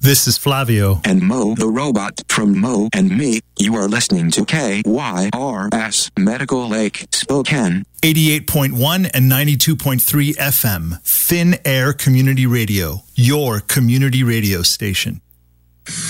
This is Flavio. And Mo the Robot from Mo and Me. You are listening to KYRS Medical Lake, Spokane. 88.1 and 92.3 FM. Thin Air Community Radio. Your community radio station.